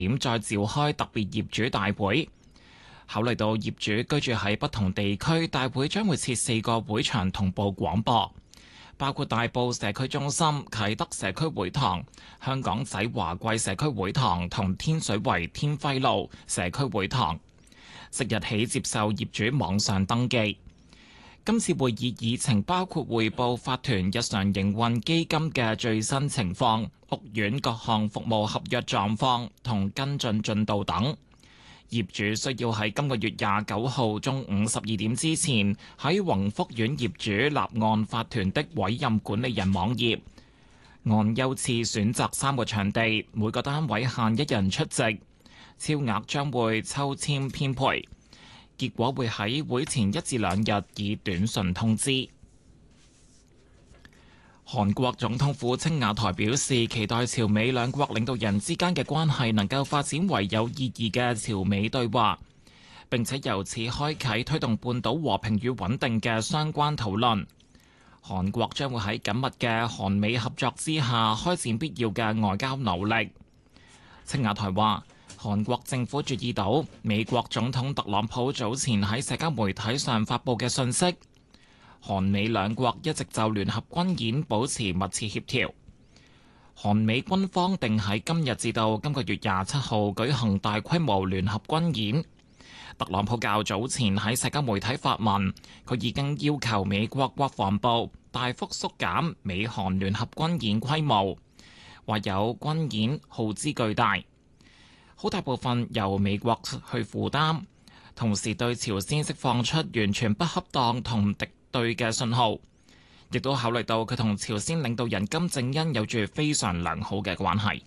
點再召開特別業主大會。考慮到業主居住喺不同地區，大會將會設4個會場同步廣播，包括大埔社區中心、啟德社區會堂、香港仔華貴社區會堂同天水圍天輝路社區會堂。即日起接受業主網上登記。今次會議議程包括匯報法團日常營運基金嘅最新情況、屋苑各項服務合約狀況同跟進進度等。業主需要喺今個月29號中午12點之前，喺宏福苑業主立案法團的委任管理人網頁按優次選擇3個場地，每個單位限1人出席，超額將會抽籤編配，結果會喺會前1至2日以短信通知。韓國總統府青瓦台表示，期待朝美兩國領導人之間嘅關係能夠發展為有意義嘅朝美對話，並且由此開啟推動半島和平與穩定嘅相關討論。韓國將會喺緊密嘅韓美合作之下開展必要嘅外交努力。青瓦台話，韓國政府注意到美國總統特朗普早前喺社交媒體上發布嘅信息，韓美兩國一直就聯合軍演保持密切協調。韓美軍方定喺今日至到今個月27號舉行大規模聯合軍演。特朗普較早前喺社交媒體發文，佢已經要求美國國防部大幅縮減美韓聯合軍演規模，話有軍演耗資巨大，好大部分由美國去負擔，同時對朝鮮釋放出完全不恰當同敵對嘅信號，亦都考慮到佢同朝鮮領導人金正恩有住非常良好嘅關係。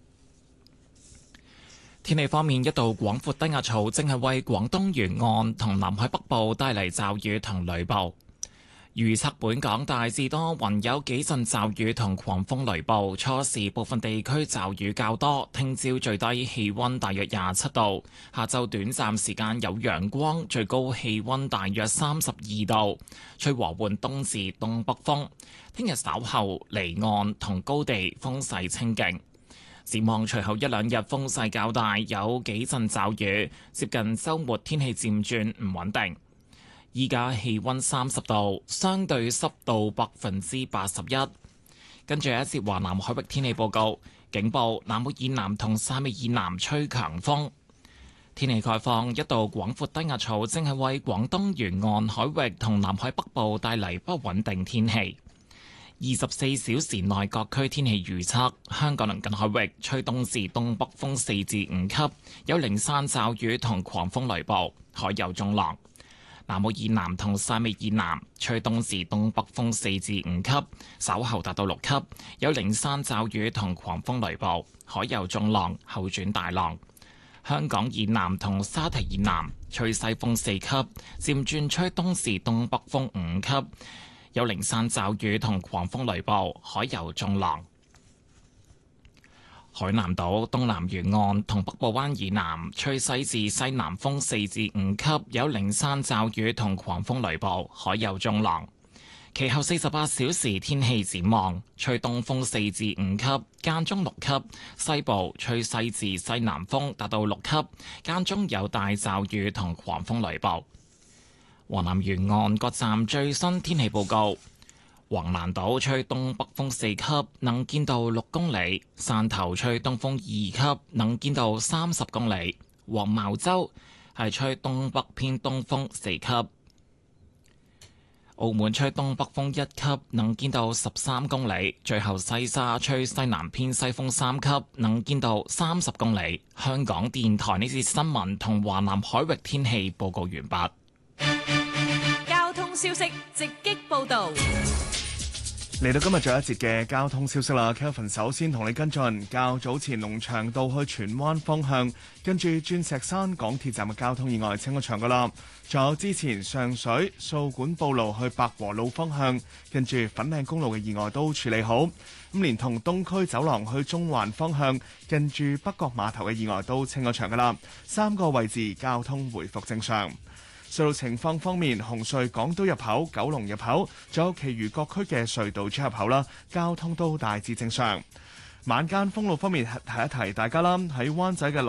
天氣方面，一道廣闊低壓槽正係為廣東沿岸同南海北部帶嚟驟雨同雷暴。預測本港大致多雲，有幾陣驟雨同狂風雷暴，初時部分地區驟雨較多。聽朝最低氣溫大約27度，下晝短暫時間有陽光，最高氣溫大約32度，吹和緩東至東北風。聽日稍後離岸同高地風勢清勁。展望隨後1-2日風勢較大，有幾陣驟雨，接近週末天氣漸轉唔穩定。依家氣溫30度，相對濕度81%。跟住一節華南海域天氣報告，警報南澳以南同汕尾以南吹強風。天氣概況，一道廣闊低壓槽正係為廣東沿岸海域同南海北部帶嚟不穩定天氣。24小時內各區天氣預測：香港鄰近海域吹東至東北風4至5級，有零散驟雨同狂風雷暴，海有中浪。南澳以南同汕尾以南吹東至東北風4至5級，稍後達到6級，有零散驟雨同狂風雷暴，海有中浪，後轉大浪。香港以南同沙堤以南吹西風4級，漸轉吹東至東北風5級，有零散驟雨同狂風雷暴，海有中浪。海南島東南沿岸同北部灣以南吹西至西南風4至5級，有零散驟雨同狂風雷暴，海有中浪。其後48小時天氣展望，吹東風4至5級，間中6級；西部吹西至西南風達到6級，間中有大驟雨同狂風雷暴。華南沿岸各站最新天氣報告。橫瀾島吹東北風4級，能見度6公里；汕頭吹東風2級，能見度30公里；黃茅洲係吹東北偏東風4級；澳門吹東北風1級，能見度13公里；最後西沙吹西南偏西風3級，能見度30公里。香港電台呢節新聞同華南海域天氣報告完畢。 交通消息直擊報道。 嚟到今日最後一節嘅交通消息啦 ，Kelvin 首先同你跟進較早前龍翔道去荃灣方向，跟住鑽石山港鐵站嘅交通意外清咗場噶啦。仲有之前上水掃管埔路去百和路方向，跟住粉嶺公路嘅意外都處理好。咁連同東區走廊去中環方向，跟住北角碼頭嘅意外都清咗場噶啦，3個位置交通回復正常。隧道情況方面，紅隧港島入口、九龍入口，仲有其餘各區嘅隧道出入口啦，交通都大致正常。 晚間封路方面提一提大家啦，喺灣仔嘅